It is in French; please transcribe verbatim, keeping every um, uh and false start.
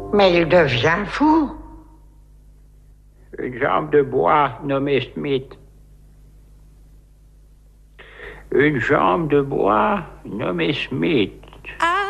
Mais il devient fou. Une jambe de bois nommée Smith. Une jambe de bois nommée Smith.